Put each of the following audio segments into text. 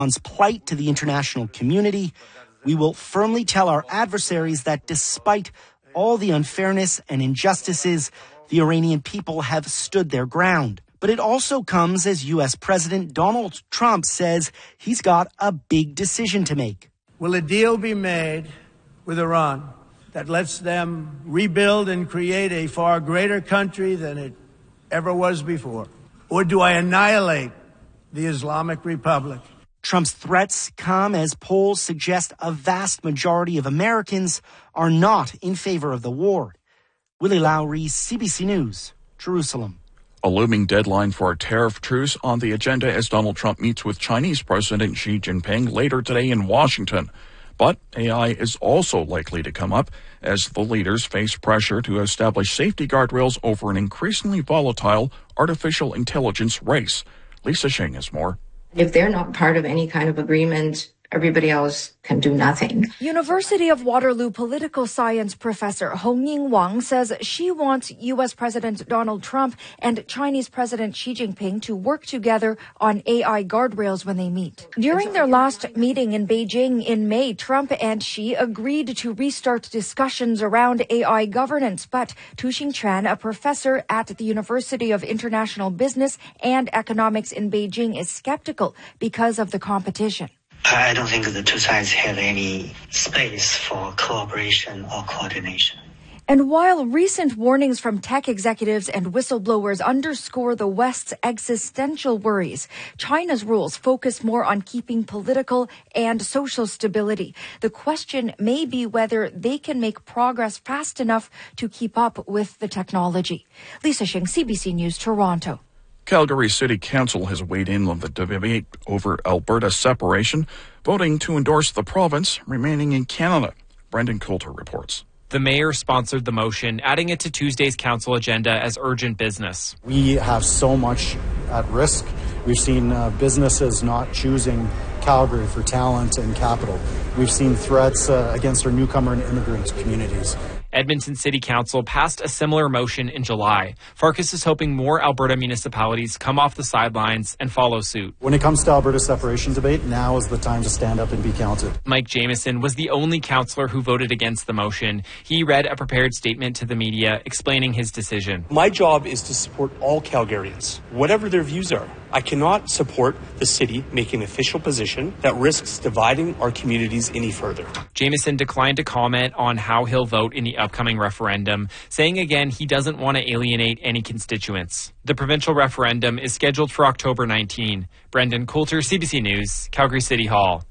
Iran's plight to the international community. We will firmly tell our adversaries that despite all the unfairness and injustices, the Iranian people have stood their ground. But it also comes as U.S. President Donald Trump says he's got a big decision to make. Will a deal be made with Iran that lets them rebuild and create a far greater country than it ever was before? Or do I annihilate the Islamic Republic? Trump's threats come as polls suggest a vast majority of Americans are not in favor of the war. Willie Lowry, CBC News, Jerusalem. A looming deadline for a tariff truce on the agenda as Donald Trump meets with Chinese President Xi Jinping later today in Washington. But AI is also likely to come up as the leaders face pressure to establish safety guardrails over an increasingly volatile artificial intelligence race. Lisa Shing has more. If they're not part of any kind of agreement, everybody else can do nothing. University of Waterloo political science professor Hongying Wang says she wants U.S. President Donald Trump and Chinese President Xi Jinping to work together on AI guardrails when they meet. During their last meeting in Beijing in May, Trump and Xi agreed to restart discussions around AI governance, but Tu-Xing Chen, a professor at the University of International Business and Economics in Beijing, is skeptical because of the competition. I don't think the two sides have any space for cooperation or coordination. And while recent warnings from tech executives and whistleblowers underscore the West's existential worries, China's rules focus more on keeping political and social stability. The question may be whether they can make progress fast enough to keep up with the technology. Lisa Shing, CBC News, Toronto. Calgary City Council has weighed in on the debate over Alberta's separation, voting to endorse the province remaining in Canada. Brendan Coulter reports. The mayor sponsored the motion, adding it to Tuesday's council agenda as urgent business. We have so much at risk. We've seen businesses not choosing Calgary for talent and capital. We've seen threats against our newcomer and immigrant communities. Edmonton City Council passed a similar motion in July. Farkas is hoping more Alberta municipalities come off the sidelines and follow suit. When it comes to Alberta's separation debate, now is the time to stand up and be counted. Mike Jamieson was the only councillor who voted against the motion. He read a prepared statement to the media explaining his decision. My job is to support all Calgarians, whatever their views are. I cannot support the city making an official position that risks dividing our communities any further. Jamieson declined to comment on how he'll vote in the upcoming referendum, saying again he doesn't want to alienate any constituents. The provincial referendum is scheduled for October 19. Brendan Coulter, CBC News, Calgary City Hall.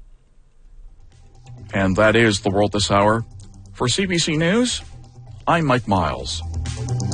And that is The World This Hour. For CBC News, I'm Mike Miles.